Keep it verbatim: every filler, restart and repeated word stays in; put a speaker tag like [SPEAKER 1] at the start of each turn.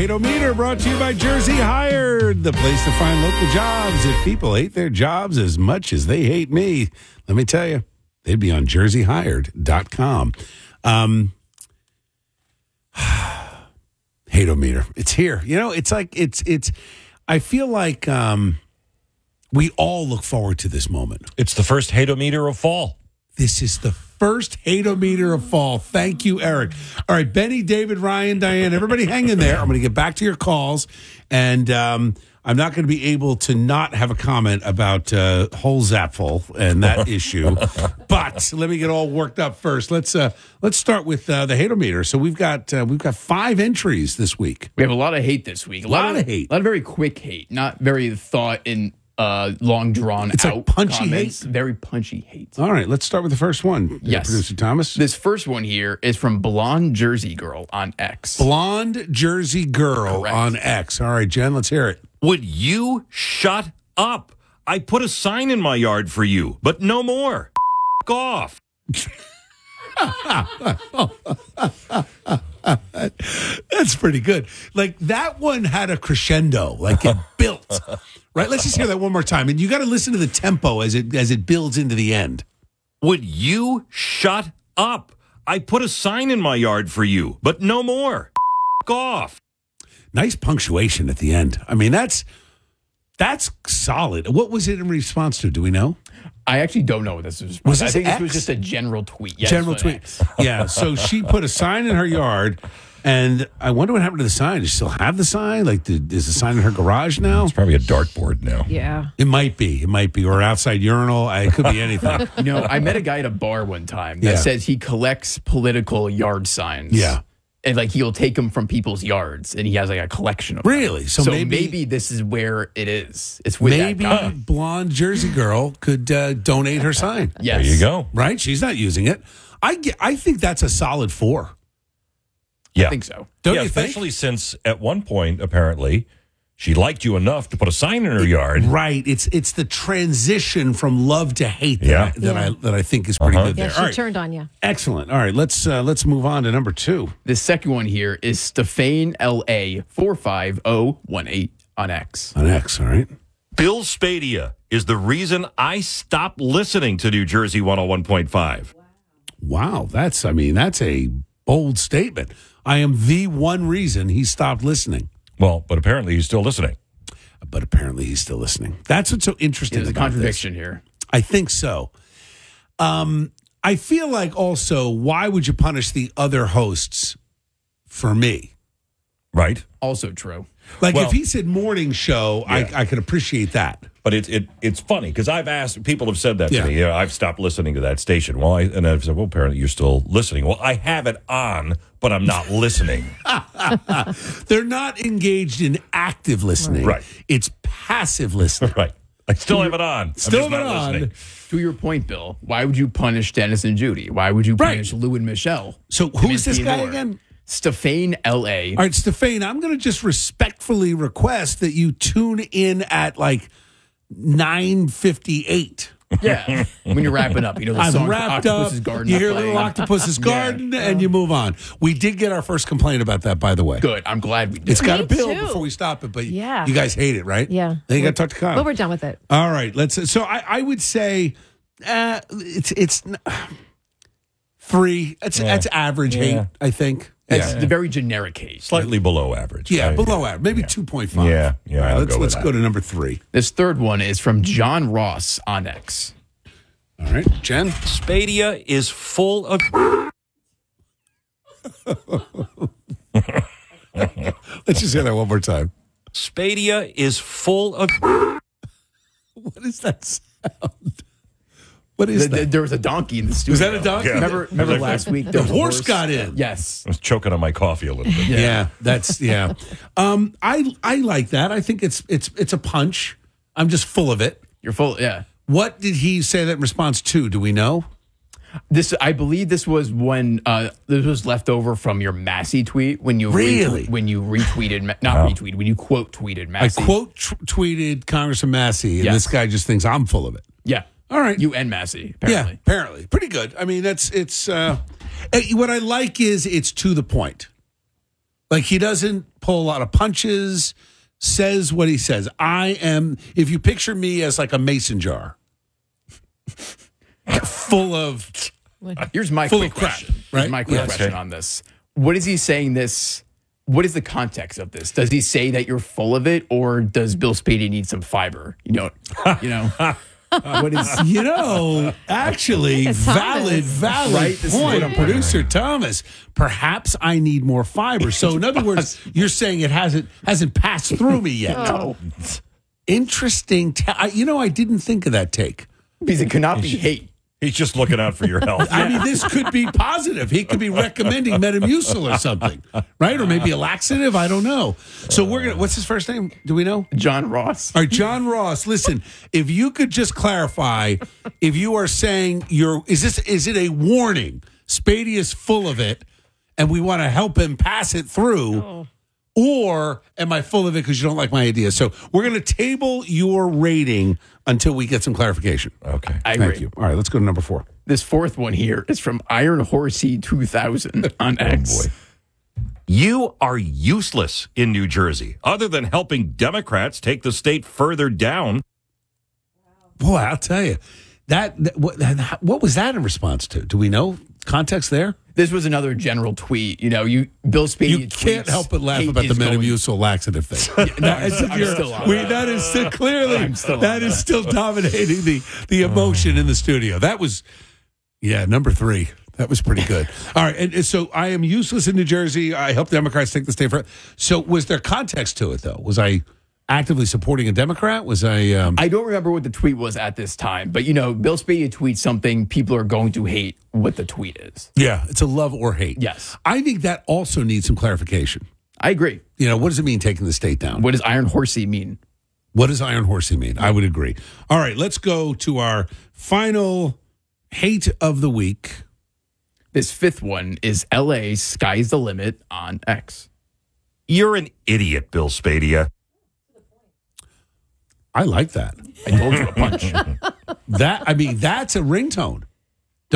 [SPEAKER 1] Hate-O-Meter brought to you by Jersey Hired, the place to find local jobs. If people hate their jobs as much as they hate me, let me tell you, they'd be on jersey hired dot com. Um, Hate-O-Meter. It's here. You know, it's like, it's, it's, I feel like um, we all look forward to this moment.
[SPEAKER 2] It's the first Hate-O-Meter of fall.
[SPEAKER 1] This is the first Hate-O-Meter of fall. Thank you, Eric. All right, Benny, David, Ryan, Diane, everybody hang in there. I'm going to get back to your calls, and um, I'm not going to be able to not have a comment about uh, whole Zapful and that issue. But let me get all worked up first. Let's uh, let's start with uh, the Hate-O-Meter. So we've got uh, we've got five entries this week.
[SPEAKER 3] We have a lot of hate this week. A
[SPEAKER 1] lot
[SPEAKER 3] lot,
[SPEAKER 1] of
[SPEAKER 3] of
[SPEAKER 1] hate.
[SPEAKER 3] A lot of very quick hate, not very thought in uh, long drawn
[SPEAKER 1] It's
[SPEAKER 3] out
[SPEAKER 1] like punchy
[SPEAKER 3] comments.
[SPEAKER 1] hate?
[SPEAKER 3] Very punchy hate.
[SPEAKER 1] All right, let's start with the first one.
[SPEAKER 3] Yes.
[SPEAKER 1] Producer Thomas.
[SPEAKER 3] This first one here is from Blonde Jersey Girl on X.
[SPEAKER 1] Blonde Jersey Girl
[SPEAKER 3] Correct.
[SPEAKER 1] on X. All right, Jen, let's hear it.
[SPEAKER 2] Would you shut up? I put a sign in my yard for you, but no more. F- off.
[SPEAKER 1] That's pretty good. Like, that one had a crescendo, like it built. Right? Let's just hear that one more time. And you got to listen to the tempo as it as it builds into the end.
[SPEAKER 2] Would you shut up? I put a sign in my yard for you, but no more. F- off.
[SPEAKER 1] Nice punctuation at the end. I mean, that's that's solid. What was it in response to? Do we know?
[SPEAKER 3] I actually don't know what this was.
[SPEAKER 1] Was
[SPEAKER 3] I
[SPEAKER 1] this
[SPEAKER 3] think
[SPEAKER 1] X?
[SPEAKER 3] this was just a general tweet. Yes,
[SPEAKER 1] General
[SPEAKER 3] it was
[SPEAKER 1] tweet.
[SPEAKER 3] X.
[SPEAKER 1] Yeah. So she put a sign in her yard, and I wonder what happened to the sign. Does she still have the sign? Like, did, is the sign in her garage now?
[SPEAKER 2] It's probably a dartboard now.
[SPEAKER 4] Yeah.
[SPEAKER 1] It might be. It might be. Or outside urinal. It could be anything.
[SPEAKER 3] You know, I met a guy at a bar one time that
[SPEAKER 1] Yeah.
[SPEAKER 3] says he collects political yard signs.
[SPEAKER 1] Yeah.
[SPEAKER 3] And like he'll take them from people's yards, and he has like a collection of them.
[SPEAKER 1] Really? So
[SPEAKER 3] So,
[SPEAKER 1] maybe-
[SPEAKER 3] maybe, this is where it is. It's with
[SPEAKER 1] Maybe
[SPEAKER 3] that guy.
[SPEAKER 1] blonde Jersey girl could uh, donate her sign.
[SPEAKER 3] Yes.
[SPEAKER 2] There you go.
[SPEAKER 1] Right? She's not using it. I, get, I think that's a solid four.
[SPEAKER 2] Yeah.
[SPEAKER 3] I think so.
[SPEAKER 1] Don't
[SPEAKER 2] yeah,
[SPEAKER 1] you think?
[SPEAKER 2] especially since at one point, apparently, she liked you enough to put a sign in her yard.
[SPEAKER 1] Right. It's it's the transition from love to hate that,
[SPEAKER 2] Yeah.
[SPEAKER 1] I, that
[SPEAKER 4] Yeah.
[SPEAKER 1] I that I think is pretty
[SPEAKER 2] Uh-huh.
[SPEAKER 1] good
[SPEAKER 4] Yeah,
[SPEAKER 1] there.
[SPEAKER 4] she
[SPEAKER 1] All right.
[SPEAKER 4] turned on you.
[SPEAKER 1] Excellent. All right, let's uh, let's move on to number two.
[SPEAKER 3] The second one here is Stefane L A four five zero one eight on X.
[SPEAKER 1] On X, all right.
[SPEAKER 2] Bill Spadia is the reason I stopped listening to New Jersey one oh one point five.
[SPEAKER 1] Wow, that's I mean, that's a bold statement. I am the one reason he stopped listening.
[SPEAKER 2] Well, but apparently he's still listening.
[SPEAKER 1] But apparently he's still listening. That's what's so interesting
[SPEAKER 3] There's a
[SPEAKER 1] about this.
[SPEAKER 3] contradiction here.
[SPEAKER 1] I think so. Um, I feel like also, why would you punish the other hosts for me?
[SPEAKER 2] Right?
[SPEAKER 3] Also true.
[SPEAKER 1] Like
[SPEAKER 2] Well-
[SPEAKER 1] if he said morning show,
[SPEAKER 2] Yeah.
[SPEAKER 1] I, I could appreciate that.
[SPEAKER 2] But it, it it's funny because I've asked, people have said that
[SPEAKER 1] Yeah.
[SPEAKER 2] to me. Yeah, I've stopped listening to that station. Well, I, and I've said, well, apparently you're still listening. Well, I have it on, but I'm not listening.
[SPEAKER 1] They're not engaged in active listening.
[SPEAKER 2] Right.
[SPEAKER 1] It's passive listening.
[SPEAKER 2] Right. I still have it on. I'm
[SPEAKER 1] Still
[SPEAKER 2] just not
[SPEAKER 1] have it on.
[SPEAKER 2] listening.
[SPEAKER 3] To your point, Bill, why would you punish Dennis and Judy? Why would you
[SPEAKER 1] Right.
[SPEAKER 3] punish Lou and Michelle?
[SPEAKER 1] So who's this
[SPEAKER 3] Kaminsky and
[SPEAKER 1] guy
[SPEAKER 3] Moore?
[SPEAKER 1] again?
[SPEAKER 3] Stefane L A.
[SPEAKER 1] All right, Stefane, I'm going to just respectfully request that you tune in at like nine fifty-eight.
[SPEAKER 3] Yeah. When you're wrapping up, you know the
[SPEAKER 1] I've
[SPEAKER 3] song
[SPEAKER 1] wrapped up.
[SPEAKER 3] Octopus's Garden.
[SPEAKER 1] You
[SPEAKER 3] is
[SPEAKER 1] hear
[SPEAKER 3] playing.
[SPEAKER 1] Little Octopus's Garden, and you move on. We did get our first complaint about that, by the way.
[SPEAKER 3] Good. I'm glad we did.
[SPEAKER 1] It's got a
[SPEAKER 4] Me
[SPEAKER 1] bill
[SPEAKER 4] too.
[SPEAKER 1] before we stop it, but
[SPEAKER 4] Yeah.
[SPEAKER 1] you guys hate it, right?
[SPEAKER 4] Yeah.
[SPEAKER 1] Then you got to talk to Kyle.
[SPEAKER 4] But we're done with it.
[SPEAKER 1] All right, let's. So I, I would say, uh, it's it's n- three. That's that's average
[SPEAKER 2] Yeah.
[SPEAKER 1] hate, I think.
[SPEAKER 3] It's
[SPEAKER 1] Yeah,
[SPEAKER 3] the very generic case.
[SPEAKER 2] Slightly below average.
[SPEAKER 1] yeah,
[SPEAKER 2] right?
[SPEAKER 1] below average, maybe two point five.
[SPEAKER 2] Yeah, yeah,
[SPEAKER 1] All right,
[SPEAKER 2] I'll
[SPEAKER 1] let's
[SPEAKER 2] go with
[SPEAKER 1] let's
[SPEAKER 2] that.
[SPEAKER 1] go to number three.
[SPEAKER 3] This third one is from John Ross on X.
[SPEAKER 1] All right, Jen.
[SPEAKER 2] Spadia is full of.
[SPEAKER 1] Let's just hear that one more time.
[SPEAKER 2] Spadia is full of.
[SPEAKER 1] What is that sound? What is
[SPEAKER 3] The- the-
[SPEAKER 1] that?
[SPEAKER 3] there was a donkey in the studio.
[SPEAKER 1] Was that a donkey?
[SPEAKER 2] Yeah.
[SPEAKER 3] Remember, remember
[SPEAKER 2] Like-
[SPEAKER 3] last week?
[SPEAKER 1] The
[SPEAKER 3] there was a
[SPEAKER 1] horse got in.
[SPEAKER 3] Yes.
[SPEAKER 2] I was choking on my coffee a little bit.
[SPEAKER 1] Yeah. that's yeah. Um, I I like that. I think it's it's it's a punch. I'm just full of it.
[SPEAKER 3] You're full. Yeah.
[SPEAKER 1] What did he say that in response to? Do we know?
[SPEAKER 3] This, I believe, this was when uh, this was left over from your Massey tweet when you
[SPEAKER 1] Really?
[SPEAKER 3] retwe- when you retweeted, Ma- not retweeted, when you quote tweeted
[SPEAKER 1] I
[SPEAKER 3] Massey.
[SPEAKER 1] quote t- tweeted Congressman Massey, and
[SPEAKER 3] Yes.
[SPEAKER 1] this guy just thinks I'm full of it.
[SPEAKER 3] Yeah.
[SPEAKER 1] All right.
[SPEAKER 3] You and Massey.
[SPEAKER 1] Yeah,
[SPEAKER 3] Apparently.
[SPEAKER 1] apparently, pretty good. I mean, that's it's. Uh, eh, what I like is it's to the point. Like he doesn't pull a lot of punches, says what he says. I am, if you picture me as like a mason jar full of,
[SPEAKER 3] Here's my
[SPEAKER 1] Full
[SPEAKER 3] quick
[SPEAKER 1] of crap,
[SPEAKER 3] question.
[SPEAKER 1] right?
[SPEAKER 3] Here's my quick
[SPEAKER 1] Yes.
[SPEAKER 3] question
[SPEAKER 2] Okay.
[SPEAKER 3] on this. What is he saying this? What is the context of this? Does he say that you're full of it, or does Bill Spady need some fiber? You know, you know. What is
[SPEAKER 1] you know, actually,
[SPEAKER 4] It's
[SPEAKER 1] valid,
[SPEAKER 4] Thomas.
[SPEAKER 1] valid
[SPEAKER 3] Right? This is what
[SPEAKER 1] point,
[SPEAKER 3] I'm
[SPEAKER 1] producer Thomas. Perhaps I need more fiber. So, in other words, you're saying it hasn't hasn't passed through me yet.
[SPEAKER 3] no?
[SPEAKER 1] Interesting. Ta- I, you know, I didn't think of that take.
[SPEAKER 3] Because it cannot be hate.
[SPEAKER 2] He's just looking out for your health.
[SPEAKER 1] I mean, this could be positive. He could be recommending Metamucil or something, right? Or maybe a laxative. I don't know. So we're gonna. What's his first name? Do we know?
[SPEAKER 3] John Ross.
[SPEAKER 1] All right, John Ross. Listen, if you could just clarify, if you are saying you're, is this is it a warning? Spady is full of it, and we want to help him pass it through.
[SPEAKER 4] Oh.
[SPEAKER 1] Or am I full of it because you don't like my idea? So we're going to table your rating until we get some clarification.
[SPEAKER 2] Okay.
[SPEAKER 3] I agree.
[SPEAKER 1] Thank you. All right, let's go to number four.
[SPEAKER 3] This fourth one here is from Iron Horsey two thousand on X.
[SPEAKER 2] You are useless in New Jersey, other than helping Democrats take the state further down.
[SPEAKER 1] Boy, I'll tell you that, that what, what was that in response to? Do we know context there?
[SPEAKER 3] This was another general tweet. You know, you Bill Spady.
[SPEAKER 1] You can't
[SPEAKER 3] tweets,
[SPEAKER 1] help but laugh
[SPEAKER 3] hate
[SPEAKER 1] about the
[SPEAKER 3] is going-
[SPEAKER 1] Metamucil laxative thing. That is,
[SPEAKER 3] I'm
[SPEAKER 1] you're-
[SPEAKER 3] still on
[SPEAKER 1] we-
[SPEAKER 3] that.
[SPEAKER 1] that is still clearly
[SPEAKER 3] I'm still on
[SPEAKER 1] that is
[SPEAKER 3] that.
[SPEAKER 1] still dominating the the emotion in the studio. That was, yeah, number three. That was pretty good. All right, and, and so I am useless in New Jersey. I help Democrats take the state for. So was there context to it though? Was I actively supporting a Democrat? Was I? Um,
[SPEAKER 3] I don't remember what the tweet was at this time, but you know, Bill Spady tweets something, people are going to hate what the tweet is.
[SPEAKER 1] yeah, it's a love or hate.
[SPEAKER 3] Yes.
[SPEAKER 1] I think that also needs some clarification.
[SPEAKER 3] I agree.
[SPEAKER 1] You know, what does it mean taking the state down?
[SPEAKER 3] What does Iron Horsey mean?
[SPEAKER 1] What does Iron Horsey mean? I would agree. All right, let's go to our final hate of the week.
[SPEAKER 3] This fifth one is L A Sky's the Limit on X.
[SPEAKER 2] You're an idiot, Bill Spadia.
[SPEAKER 1] I like that.
[SPEAKER 3] I told you a punch.
[SPEAKER 1] That I mean, that's a ringtone.